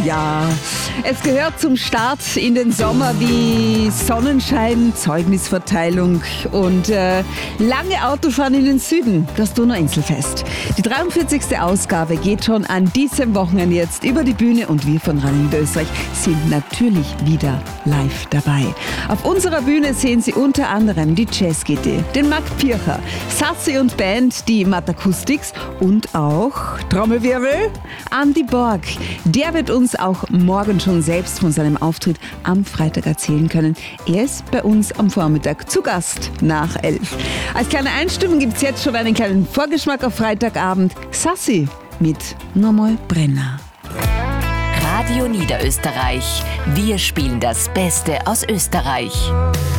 ja, es gehört zum Start in den Sommer wie Sonnenschein, Zeugnisverteilung und lange Autofahren in den Süden, das Donauinselfest. Die 43. Ausgabe geht schon an diesem Wochenende jetzt über die Bühne und wir von Radio Niederösterreich sind natürlich wieder live dabei. Auf unserer Bühne sehen Sie unter anderem die Jazzgitte, den Marc Pircher, Sassi und Band, die Matakustics und auch, Trommelwirbel, Andi Borg. Der wird uns auch morgen schon selbst von seinem Auftritt am Freitag erzählen können. Er ist bei uns am Vormittag zu Gast nach 11. Als kleine Einstimmung gibt es jetzt schon einen kleinen Vorgeschmack auf Freitagabend. Sassi mit Nochmal Brenner. Radio Niederösterreich. Wir spielen das Beste aus Österreich.